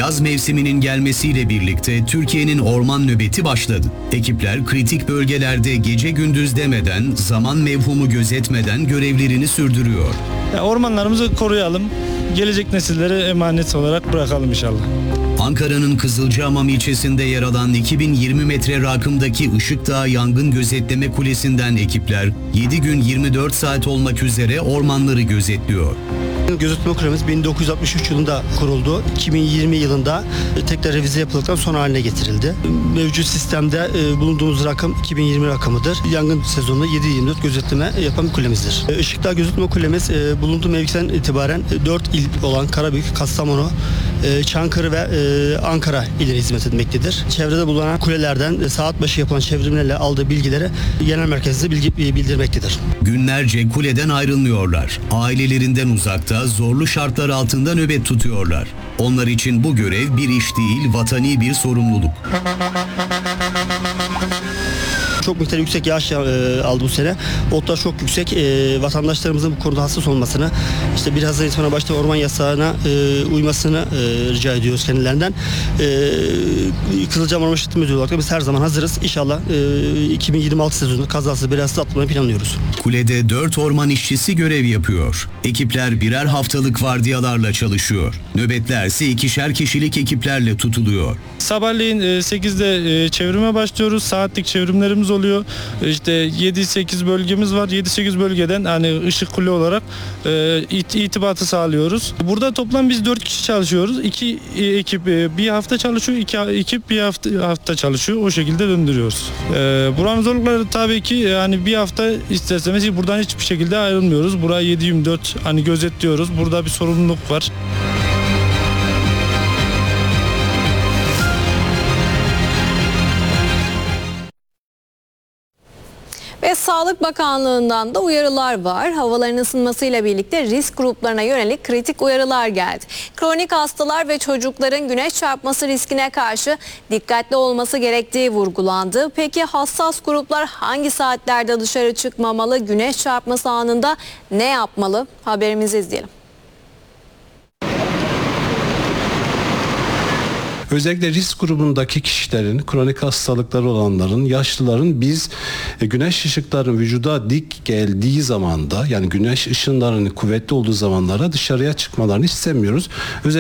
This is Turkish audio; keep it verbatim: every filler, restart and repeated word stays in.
Yaz mevsiminin gelmesiyle birlikte Türkiye'nin orman nöbeti başladı. Ekipler kritik bölgelerde gece gündüz demeden, zaman mevhumu gözetmeden görevlerini sürdürüyor. Ya ormanlarımızı koruyalım, gelecek nesillere emanet olarak bırakalım inşallah. Ankara'nın Kızılcahamam ilçesinde yer alan iki bin yirmi metre rakımdaki Işıkdağ Yangın Gözetleme Kulesi'nden ekipler yedi gün yirmi dört saat olmak üzere ormanları gözetliyor. Gözetleme kulemiz bin dokuz yüz altmış üç yılında kuruldu. iki bin yirmi yılında tekrar revize yapıldıktan sonra haline getirildi. Mevcut sistemde bulunduğumuz rakım iki bin yirmi rakamıdır. Yangın sezonunda yedi yirmi dört gözetleme yapan bir kulemizdir. Işıkdağ Gözetleme Kulemiz bulunduğu mevkiden itibaren dört il olan Karabük, Kastamonu, Çankırı ve Ankara iline hizmet etmektedir. Çevrede bulunan kulelerden saat başı yapılan çevrimlerle aldığı bilgileri genel merkezde bilgi bildirmektedir. Günlerce kuleden ayrılmıyorlar. Ailelerinden uzakta, zorlu şartlar altında nöbet tutuyorlar. Onlar için bu görev bir iş değil, vatani bir sorumluluk. Çok miktar yüksek yağış e, aldı bu sene. Otlar çok yüksek. E, vatandaşlarımızın bu konuda hassas olmasını, işte bir Haziran itibaren başta orman yasağına e, uymasını e, rica ediyoruz kendilerinden. E, Kızılcahamam Orman İşletme Müdürlüğü olarak biz her zaman hazırız. İnşallah e, iki bin yirmi altı sezonunda kazasız belasız atlamayı planlıyoruz. Kulede dört orman işçisi görev yapıyor. Ekipler birer haftalık vardiyalarla çalışıyor. Nöbetler ise ikişer kişilik ekiplerle tutuluyor. Sabahleyin sekizde çevrime başlıyoruz. Saatlik çevrimlerimiz oluyor. İşte yedi sekiz bölgemiz var. yedi sekiz bölgeden hani ışık kule olarak itibatı sağlıyoruz. Burada toplam biz dört kişi çalışıyoruz. iki ekip bir hafta çalışıyor. iki ekip bir hafta, hafta çalışıyor. O şekilde döndürüyoruz. Buranın zorlukları tabii ki yani bir hafta isterseniz buradan hiçbir şekilde ayrılmıyoruz. Burayı yedi yirmi dört hani gözetliyoruz. Burada bir sorumluluk var. Ve Sağlık Bakanlığı'ndan da uyarılar var. Havaların ısınmasıyla birlikte risk gruplarına yönelik kritik uyarılar geldi. Kronik hastalar ve çocukların güneş çarpması riskine karşı dikkatli olması gerektiği vurgulandı. Peki hassas gruplar hangi saatlerde dışarı çıkmamalı? Güneş çarpması anında ne yapmalı? Haberimizi izleyelim. Özellikle risk grubundaki kişilerin, kronik hastalıkları olanların, yaşlıların biz güneş ışıklarının vücuda dik geldiği zamanda, yani güneş ışınlarının kuvvetli olduğu zamanlara dışarıya çıkmalarını istemiyoruz. Özellikle